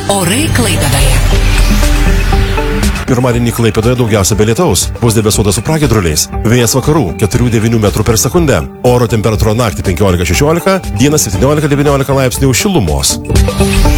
Orai Klaipėdoje. Pirmadienį Klaipėdoje daugiausia be lietaus. Bus debesuota su pragiedruliais. Vėjas vakarų 4–9 metrų per sekundę. Oro temperatūra naktį 15–16, dieną 17–19 laipsnių šilumos.